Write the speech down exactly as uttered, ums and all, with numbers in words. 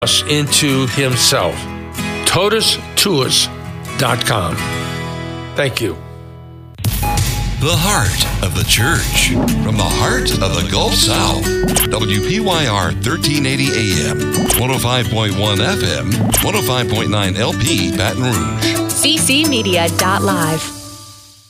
us into himself. Totus Tours dot com. Thank you. The heart of the church, from the heart of the Gulf South. W P Y R thirteen eighty A M, one oh five point one F M, one oh five point nine L P, Baton Rouge. C C Media dot live.